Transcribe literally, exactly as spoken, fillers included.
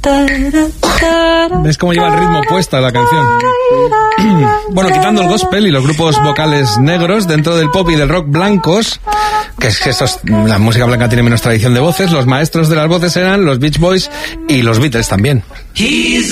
¿Ves cómo lleva el ritmo puesta la canción? Bueno, quitando el gospel y los grupos vocales negros dentro del pop y del rock blancos, que es que estos, la música blanca tiene menos tradición de voces, los maestros de las voces eran los Beach Boys y los Beatles también. He's